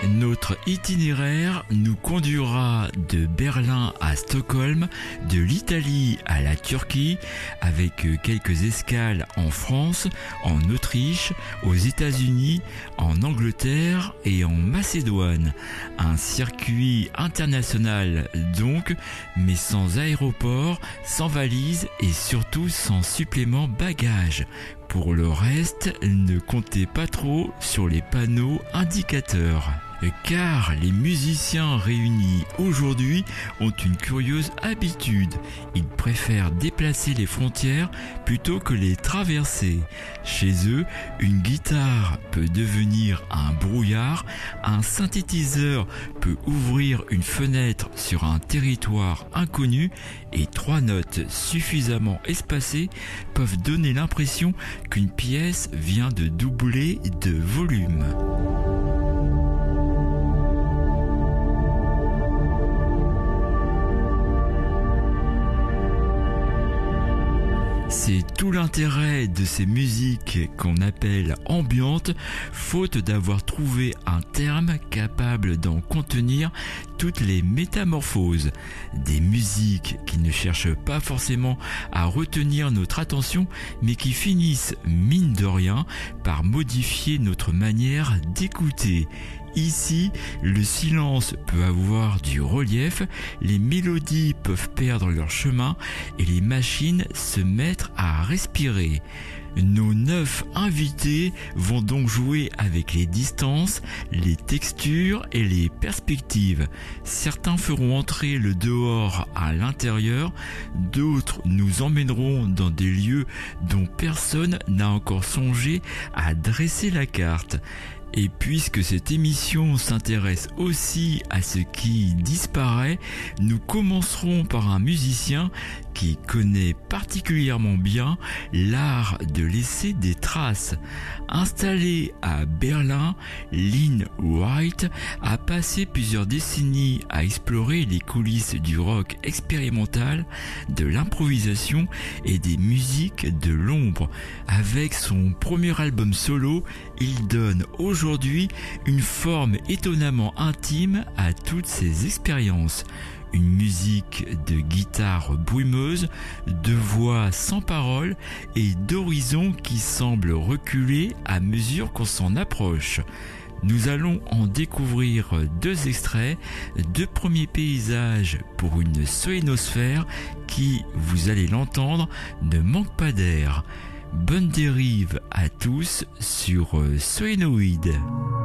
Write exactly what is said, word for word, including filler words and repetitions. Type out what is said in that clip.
Notre itinéraire nous conduira de Berlin à Stockholm, de l'Italie à la Turquie, avec quelques escales en France, en Autriche, aux États-Unis, en Angleterre et en Macédoine. Un circuit international donc, mais sans aéroport, sans valise et surtout sans supplément bagage. Pour le reste, ne comptez pas trop sur les panneaux indicateurs. Car les musiciens réunis aujourd'hui ont une curieuse habitude. Ils préfèrent déplacer les frontières plutôt que les traverser. Chez eux, une guitare peut devenir un brouillard, un synthétiseur peut ouvrir une fenêtre sur un territoire inconnu et trois notes suffisamment espacées peuvent donner l'impression qu'une pièce vient de doubler de volume. C'est tout l'intérêt de ces musiques qu'on appelle ambiantes, faute d'avoir trouvé un terme capable d'en contenir toutes les métamorphoses. Des musiques qui ne cherchent pas forcément à retenir notre attention, mais qui finissent, mine de rien, par modifier notre manière d'écouter. Ici, le silence peut avoir du relief, les mélodies peuvent perdre leur chemin et les machines se mettre à respirer. Nos neuf invités vont donc jouer avec les distances, les textures et les perspectives. Certains feront entrer le dehors à l'intérieur, d'autres nous emmèneront dans des lieux dont personne n'a encore songé à dresser la carte. Et puisque cette émission s'intéresse aussi à ce qui disparaît, nous commencerons par un musicien qui connaît particulièrement bien l'art de laisser des traces. Installé à Berlin, Lynn White a passé plusieurs décennies à explorer les coulisses du rock expérimental, de l'improvisation et des musiques de l'ombre. Avec son premier album solo, il donne aujourd'hui une forme étonnamment intime à toutes ces expériences. Une musique de guitare brumeuse, de voix sans parole et d'horizons qui semblent reculer à mesure qu'on s'en approche. Nous allons en découvrir deux extraits, deux premiers paysages pour une soénosphère qui, vous allez l'entendre, ne manque pas d'air. Bonne dérive à tous sur Soénoïde.